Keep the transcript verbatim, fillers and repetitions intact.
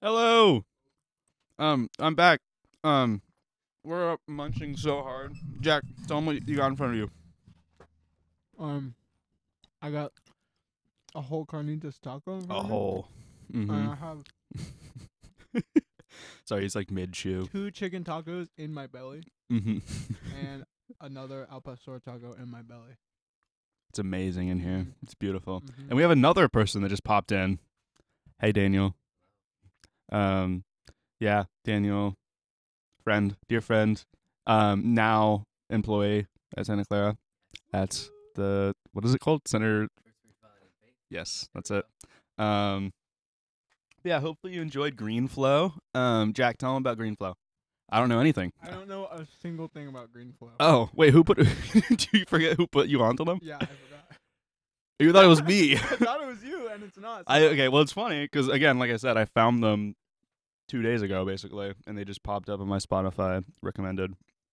Hello. Um, I'm back. Um, we're up munching so hard. Jack, tell me what you got in front of you. Um, I got a whole carnitas taco. In A front of me, whole. And Mm-hmm. I have Sorry, he's like mid chew. two chicken tacos in my belly Mm-hmm. and another al pastor taco in my belly. It's amazing in here. Mhm. It's beautiful. Mhm. And we have another person that just popped in. Hey, Daniel. Um, yeah, Daniel, friend, dear friend, um, now employee at Santa Clara. At the what is it called? Center. Yes, that's it. Um, yeah. Hopefully you enjoyed Greenflow. Um, Jack, tell him about Greenflow. I don't know anything. I don't know a single thing about Greenflow. Oh wait, who put? Do you forget who put you onto them? Yeah, I forgot. You thought it was me. I thought it was you, and it's not. so- I okay. Well, it's funny because again, like I said, I found them two days ago basically, and they just popped up on my Spotify recommended.